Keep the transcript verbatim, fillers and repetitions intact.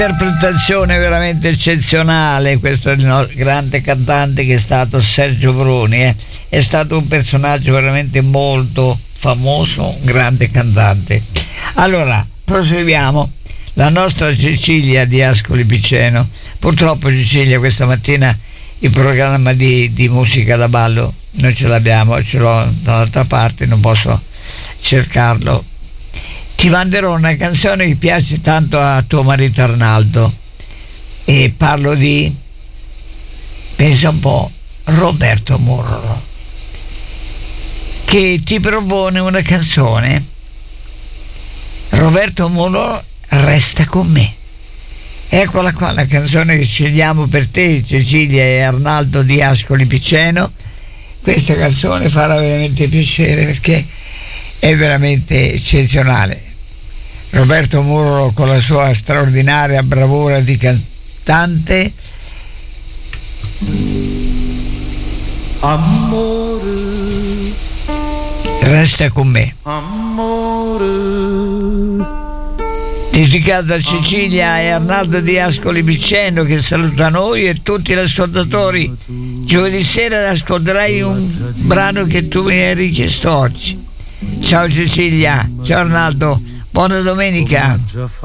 Interpretazione veramente eccezionale. Questo è il no- grande cantante che è stato Sergio Bruni, eh. È stato un personaggio veramente molto famoso, un grande cantante. Allora, proseguiamo. La nostra Cecilia di Ascoli Piceno. Purtroppo Cecilia questa mattina il programma di, di musica da ballo non ce l'abbiamo, ce l'ho dall'altra parte, non posso cercarlo. Ti manderò una canzone che piace tanto a tuo marito Arnaldo e parlo di, pensa un po', Roberto Murro, che ti propone una canzone. Roberto Murro, Resta con me. Eccola qua la canzone che scegliamo per te, Cecilia e Arnaldo di Ascoli Piceno. Questa canzone farà veramente piacere perché è veramente eccezionale. Roberto Murro con la sua straordinaria bravura di cantante. Amore, Resta con me. amore, Dedicato a Cecilia e Arnaldo di Ascoli Piceno che saluta noi e tutti gli ascoltatori. Giovedì sera ascolterai un brano che tu mi hai richiesto oggi. Ciao Cecilia, ciao Arnaldo, buona domenica.